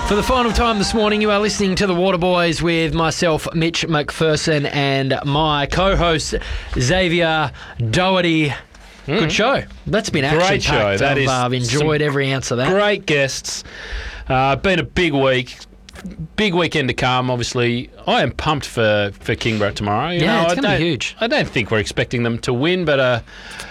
For the final time this morning, you are listening to the Waterboys with myself, Mitch McPherson, and my co-host, Xavier Doherty. Good show. That's been Great show. action-packed. I've enjoyed every ounce of that. Great guests. Been a big week. Big weekend to come, obviously. I am pumped for Kingborough tomorrow. It's going to be huge. I don't think we're expecting them to win, but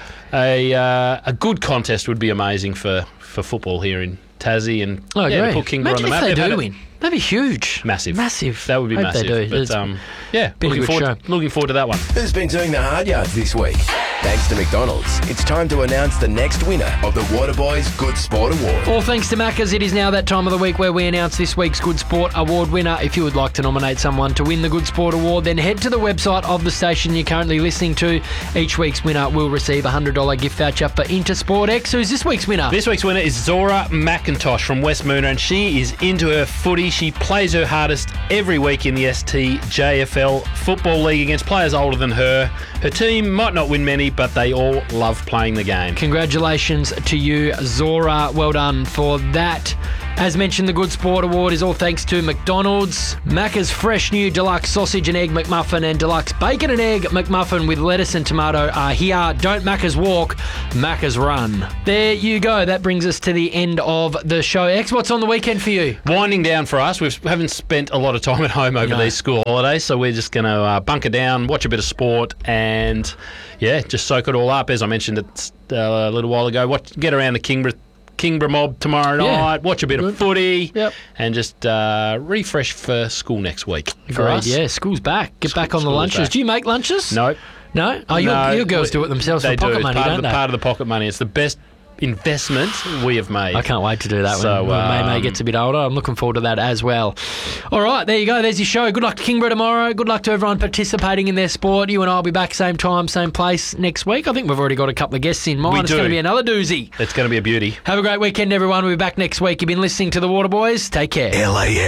a good contest would be amazing for football here in Tassie and to put Kingborough on the map. Imagine if they do win. That'd be huge. Massive. That would be Hope massive. They do. But been a good show. Looking forward to that one. Who's been doing the hard yards this week? Thanks to McDonald's, it's time to announce the next winner of the Waterboys Good Sport Award. All thanks to Macca's, it is now that time of the week where we announce this week's Good Sport Award winner. If you would like to nominate someone to win the Good Sport Award, then head to the website of the station you're currently listening to. Each week's winner will receive a $100 gift voucher for Intersport X. Who's this week's winner? This week's winner is Zora McIntosh from West Moona, and she is into her footy. She plays her hardest every week in the STJFL Football League against players older than her. Her team might not win many, but they all love playing the game. Congratulations to you, Zora. Well done for that. As mentioned, the Good Sport Award is all thanks to McDonald's. Macca's fresh new deluxe sausage and egg McMuffin and deluxe bacon and egg McMuffin with lettuce and tomato are here. Don't Macca's walk, Macca's run. There you go. That brings us to the end of the show. X, what's on the weekend for you? Winding down for us. We haven't spent a lot of time at home over these school holidays, so we're just going to bunker down, watch a bit of sport, and just soak it all up. As I mentioned it a little while ago, get around the Kingborough mob tomorrow night, watch a bit of footy, and just refresh for school next week. For us. Yeah, school's back. Get back on the lunches. Back. Do you make lunches? No. No? Oh, your girls do it themselves for pocket money, don't they? Part of the pocket money. It's the best investment we have made. I can't wait to do that when May gets a bit older. I'm looking forward to that as well. All right, there you go. There's your show. Good luck to Kingborough tomorrow. Good luck to everyone participating in their sport. You and I will be back same time, same place next week. I think we've already got a couple of guests in mind. It's going to be another doozy. It's going to be a beauty. Have a great weekend, everyone. We'll be back next week. You've been listening to the Waterboys. Take care. LAF